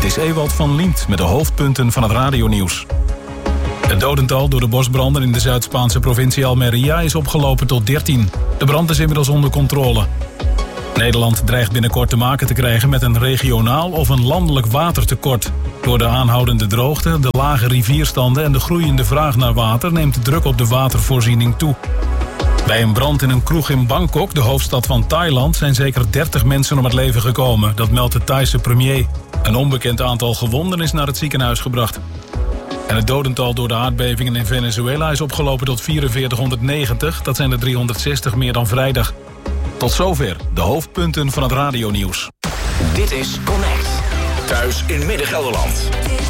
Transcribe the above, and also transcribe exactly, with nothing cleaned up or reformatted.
is Ewald van Liemt met de hoofdpunten van het radionieuws. Het dodental door de bosbranden in de Zuid-Spaanse provincie Almería is opgelopen tot dertien. De brand is inmiddels onder controle. Nederland dreigt binnenkort te maken te krijgen met een regionaal of een landelijk watertekort. Door de aanhoudende droogte, de lage rivierstanden en de groeiende vraag naar water neemt de druk op de watervoorziening toe. Bij een brand in een kroeg in Bangkok, de hoofdstad van Thailand, zijn zeker dertig mensen om het leven gekomen. Dat meldt de Thaise premier. Een onbekend aantal gewonden is naar het ziekenhuis gebracht. En het dodental door de aardbevingen in Venezuela is opgelopen tot vierenveertighonderdnegentig. Dat zijn er driehonderdzestig meer dan vrijdag. Tot zover de hoofdpunten van het radionieuws. Dit is Connect. Thuis in Midden-Gelderland.